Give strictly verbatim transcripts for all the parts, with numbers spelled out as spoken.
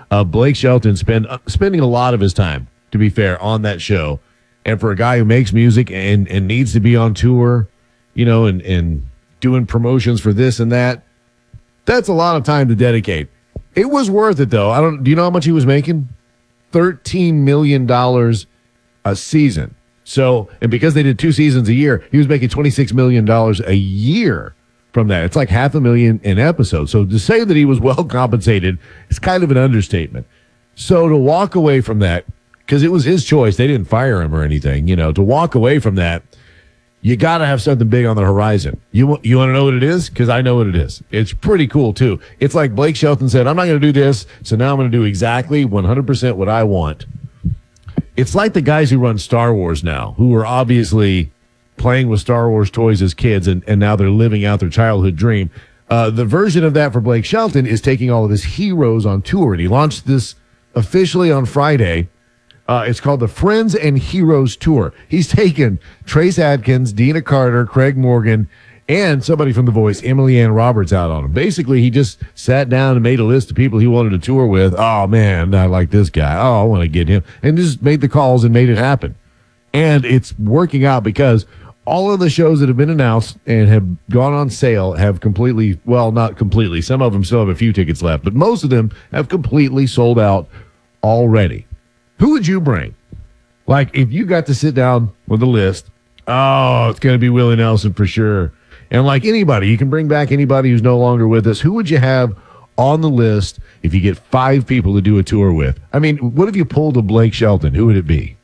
Uh, Blake Shelton spend uh, spending a lot of his time, to be fair, on that show. And for a guy who makes music and, and needs to be on tour, you know, and, and doing promotions for this and that, that's a lot of time to dedicate. It was worth it, though. I don't. Do you know how much he was making? thirteen million dollars a season. So, and because they did two seasons a year, he was making twenty-six million dollars a year from that. It's like half a million an episode. So to say that he was well compensated is kind of an understatement. So to walk away from that, because it was his choice, they didn't fire him or anything, you know, to walk away from that, you got to have something big on the horizon. You, you want to know what it is? Because I know what it is. It's pretty cool, too. It's like Blake Shelton said, I'm not going to do this, so now I'm going to do exactly one hundred percent what I want. It's like the guys who run Star Wars now, who are obviously playing with Star Wars toys as kids, and, and now they're living out their childhood dream. Uh, the version of that for Blake Shelton is taking all of his heroes on tour, and he launched this officially on Friday. Uh, it's called the Friends and Heroes Tour. He's taken Trace Adkins, Dina Carter, Craig Morgan, and somebody from The Voice, Emily Ann Roberts, out on him. Basically, he just sat down and made a list of people he wanted to tour with. Oh, man, I like this guy. Oh, I want to get him. And just made the calls and made it happen. And it's working out because all of the shows that have been announced and have gone on sale have completely, well, not completely. Some of them still have a few tickets left, but most of them have completely sold out already. Who would you bring? Like, if you got to sit down with a list, oh, it's going to be Willie Nelson for sure. And like anybody, you can bring back anybody who's no longer with us. Who would you have on the list if you get five people to do a tour with? I mean, what if you pulled a Blake Shelton? Who would it be?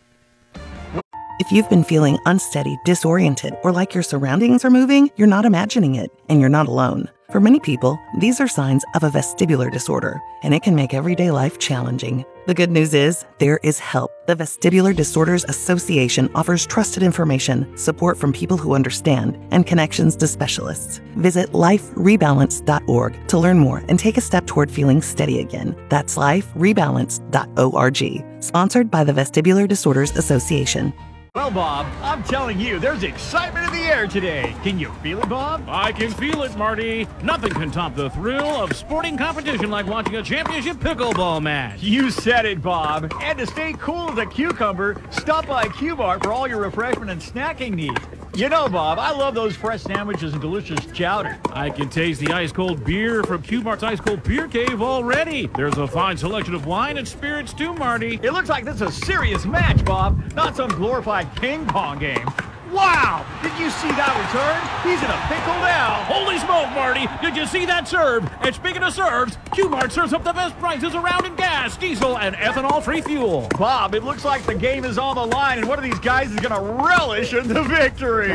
If you've been feeling unsteady, disoriented, or like your surroundings are moving, you're not imagining it, and you're not alone. For many people, these are signs of a vestibular disorder, and it can make everyday life challenging. The good news is, there is help. The Vestibular Disorders Association offers trusted information, support from people who understand, and connections to specialists. Visit life rebalance dot org to learn more and take a step toward feeling steady again. That's life rebalance dot org. Sponsored by the Vestibular Disorders Association. Well, Bob, I'm telling you, there's excitement in the air today. Can you feel it, Bob? I can feel it, Marty. Nothing can top the thrill of sporting competition like watching a championship pickleball match. You said it, Bob. And to stay cool as a cucumber, stop by Q-Mart for all your refreshment and snacking needs. You know, Bob, I love those fresh sandwiches and delicious chowder. I can taste the ice-cold beer from Q-Mart's Ice Cold Beer Cave already. There's a fine selection of wine and spirits too, Marty. It looks like this is a serious match, Bob, not some glorified ping pong game. Wow! Did you see that return? He's in a pickle now. Holy smoke, Marty! Did you see that serve? And speaking of serves, Q-Mart serves up the best prices around in gas, diesel, and ethanol-free fuel. Bob, it looks like the game is on the line, and one of these guys is going to relish in the victory.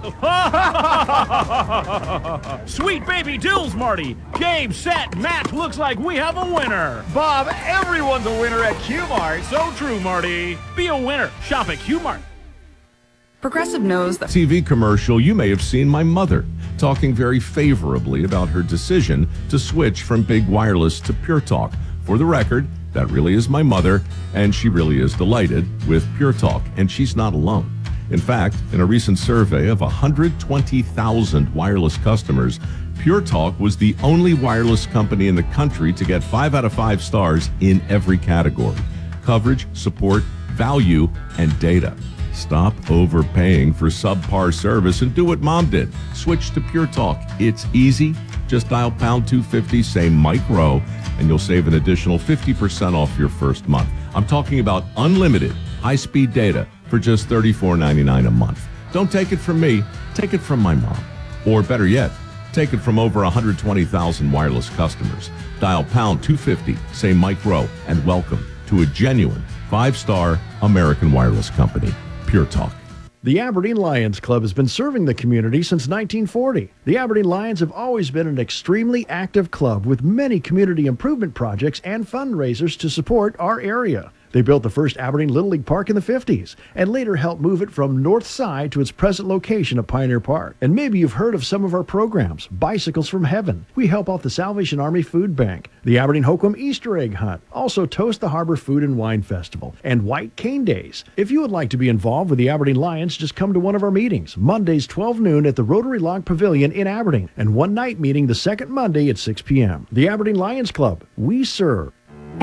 Sweet baby dills, Marty. Game, set, match. Looks like we have a winner. Bob, everyone's a winner at Q-Mart. So true, Marty. Be a winner. Shop at Q-Mart. Progressive knows that T V commercial, you may have seen my mother talking very favorably about her decision to switch from Big Wireless to Pure Talk. For the record, that really is my mother, and she really is delighted with Pure Talk, and she's not alone. In fact, in a recent survey of one hundred twenty thousand wireless customers, Pure Talk was the only wireless company in the country to get five out of five stars in every category: coverage, support, value, and data. Stop overpaying for subpar service and do what Mom did. Switch to Pure Talk. It's easy. Just dial pound two fifty, say Mike Rowe, and you'll save an additional fifty percent off your first month. I'm talking about unlimited high-speed data for just thirty-four ninety-nine a month. Don't take it from me. Take it from my mom. Or better yet, take it from over one hundred twenty thousand wireless customers. Dial pound two fifty, say Mike Rowe, and welcome to a genuine five-star American wireless company. Pure Talk. The Aberdeen Lions Club has been serving the community since nineteen forty. The Aberdeen Lions have always been an extremely active club with many community improvement projects and fundraisers to support our area. They built the first Aberdeen Little League Park in the fifties and later helped move it from North Side to its present location of Pioneer Park. And maybe you've heard of some of our programs. Bicycles from Heaven. We help out the Salvation Army Food Bank, the Aberdeen Hoquiam Easter Egg Hunt, also Toast the Harbor Food and Wine Festival, and White Cane Days. If you would like to be involved with the Aberdeen Lions, just come to one of our meetings, Mondays twelve noon at the Rotary Log Pavilion in Aberdeen, and one night meeting the second Monday at six p.m. The Aberdeen Lions Club. We serve.